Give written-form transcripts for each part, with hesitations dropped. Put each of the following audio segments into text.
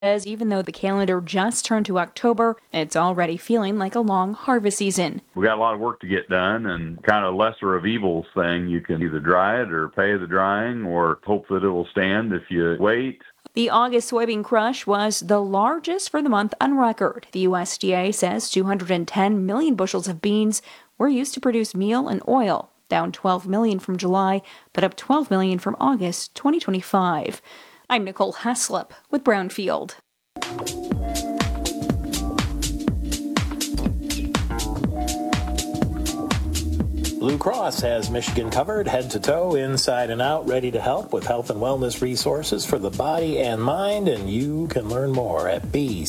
says even though the calendar just turned to October, it's already feeling like a long harvest season. We got a lot of work to get done, and kind of lesser of evils thing. You can either dry it or pay the drying or hope that it will stand if you wait. The August soybean crush was the largest for the month on record. The USDA says 210 million bushels of beans were used to produce meal and oil, down 12 million from July, but up 12 million from August 2025. I'm Nicole Heslop with Brownfield. Blue Cross has Michigan covered, head to toe, inside and out, ready to help with health and wellness resources for the body and mind, and you can learn more at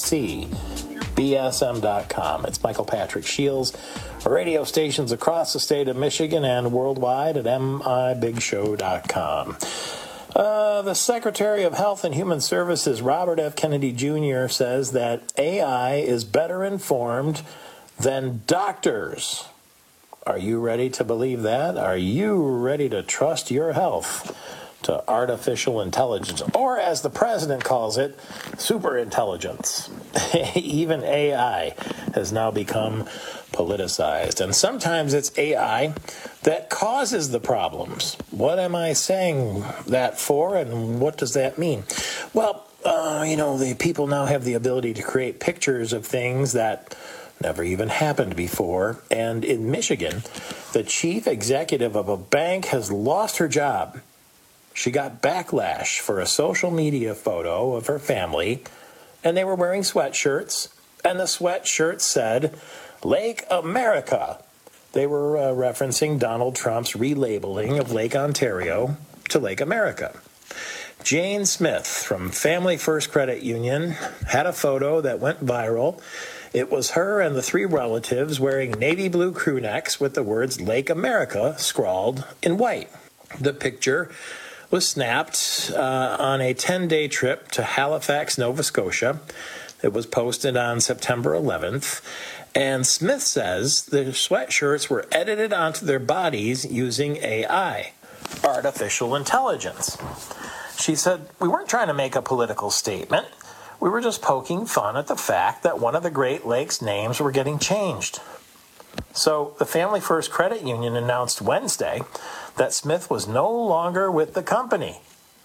bcbsm.com. It's Michael Patrick Shields, radio stations across the state of Michigan and worldwide at mibigshow.com. The Secretary of Health and Human Services, Robert F. Kennedy Jr., says that AI is better informed than doctors. Are you ready to believe that? Are you ready to trust your health to artificial intelligence, or as the president calls it, superintelligence? Even AI has now become politicized, and sometimes it's AI that causes the problems. What am I saying that for, and what does that mean? Well, the people now have the ability to create pictures of things that never even happened before. And in Michigan, the chief executive of a bank has lost her job. She got backlash for a social media photo of her family, and they were wearing sweatshirts, and the sweatshirt said, Lake America. They were referencing Donald Trump's relabeling of Lake Ontario to Lake America. Jane Smith from Family First Credit Union had a photo that went viral. It was her and the three relatives wearing navy blue crew necks with the words Lake America scrawled in white. The picture was snapped on a 10-day trip to Halifax, Nova Scotia. It was posted on September 11th. And Smith says the sweatshirts were edited onto their bodies using AI, artificial intelligence. She said, we weren't trying to make a political statement. We were just poking fun at the fact that one of the Great Lakes names were getting changed. So the Family First Credit Union announced Wednesday that Smith was no longer with the company.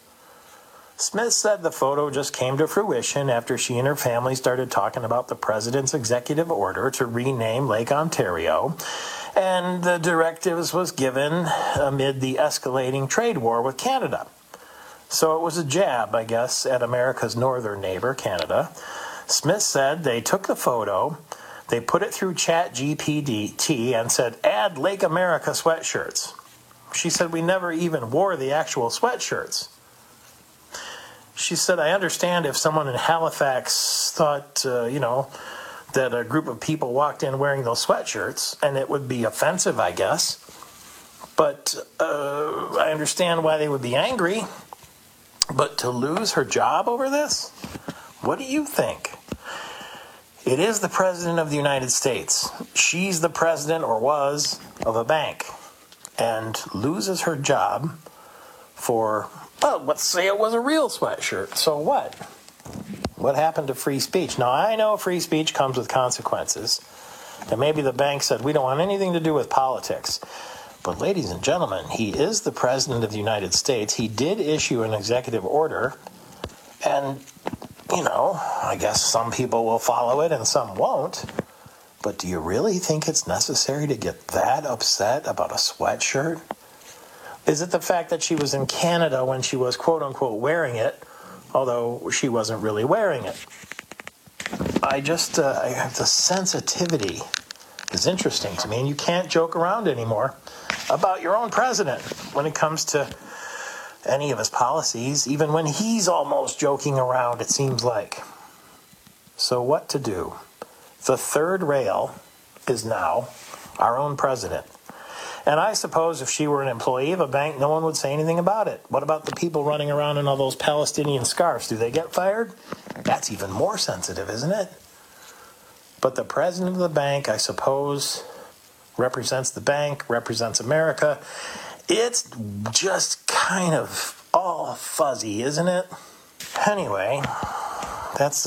Smith said the photo just came to fruition after she and her family started talking about the president's executive order to rename Lake Ontario, and the directives was given amid the escalating trade war with Canada. So it was a jab, I guess, at America's northern neighbor, Canada. Smith said they took the photo, they put it through ChatGPT and said, add Lake America sweatshirts. She said, we never even wore the actual sweatshirts. She said, I understand if someone in Halifax thought, that a group of people walked in wearing those sweatshirts, and it would be offensive, I guess. But I understand why they would be angry. But to lose her job over this? What do you think? It is the President of the United States. She's the president, or was, of a bank, and loses her job for, well, let's say it was a real sweatshirt. So what? What happened to free speech? Now, I know free speech comes with consequences. And maybe the bank said, we don't want anything to do with politics. But ladies and gentlemen, he is the President of the United States. He did issue an executive order. And, I guess some people will follow it and some won't. But do you really think it's necessary to get that upset about a sweatshirt? Is it the fact that she was in Canada when she was, quote-unquote, wearing it, although she wasn't really wearing it? The sensitivity is interesting to me, and you can't joke around anymore about your own president when it comes to any of his policies, even when he's almost joking around, it seems like. So what to do? The third rail is now our own president. And I suppose if she were an employee of a bank, no one would say anything about it. What about the people running around in all those Palestinian scarves? Do they get fired? That's even more sensitive, isn't it? But the president of the bank, I suppose, represents the bank, represents America. It's just kind of all fuzzy, isn't it? Anyway, That's